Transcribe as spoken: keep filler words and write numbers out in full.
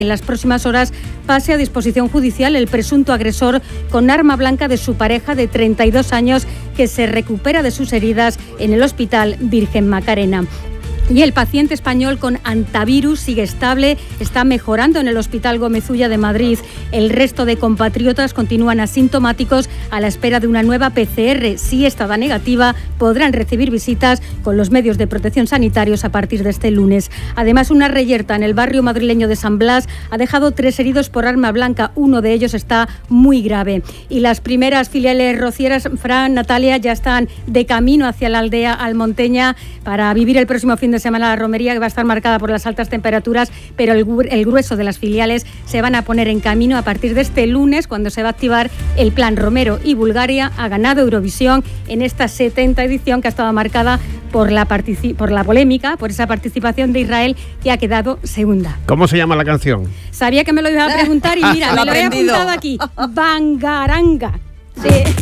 En las próximas horas pase a disposición judicial el presunto agresor con arma blanca de su pareja de treinta y dos años que se recupera de sus heridas en el Hospital Virgen Macarena. Y el paciente español con antivirus sigue estable, está mejorando en el Hospital Gómez Ulla de Madrid. El resto de compatriotas continúan asintomáticos a la espera de una nueva P C R. Si esta da negativa, podrán recibir visitas con los medios de protección sanitarios a partir de este lunes. Además, una reyerta en el barrio madrileño de San Blas ha dejado tres heridos por arma blanca. Uno de ellos está muy grave. Y las primeras filiales rocieras, Fran, Natalia, ya están de camino hacia la aldea almonteña para vivir el próximo fin de semana la romería, que va a estar marcada por las altas temperaturas, pero el, el grueso de las filiales se van a poner en camino a partir de este lunes, cuando se va a activar el plan Romero. Y Bulgaria ha ganado Eurovisión en esta setenta edición, que ha estado marcada por la, partici- por la polémica, por esa participación de Israel, que ha quedado segunda. ¿Cómo se llama la canción? Sabía que me lo ibas a preguntar y mira, me lo he apuntado aquí. Bangaranga. De